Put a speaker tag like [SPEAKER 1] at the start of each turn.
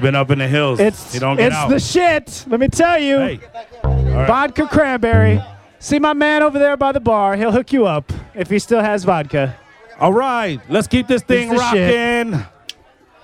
[SPEAKER 1] Been up in the hills.
[SPEAKER 2] It's
[SPEAKER 1] he don't get out.
[SPEAKER 2] the shit. Let me tell you.
[SPEAKER 1] Hey. All right.
[SPEAKER 2] Vodka cranberry. See my man over there by the bar. He'll hook you up if he still has vodka.
[SPEAKER 1] All right. Let's keep this thing
[SPEAKER 2] the shit.
[SPEAKER 1] rocking.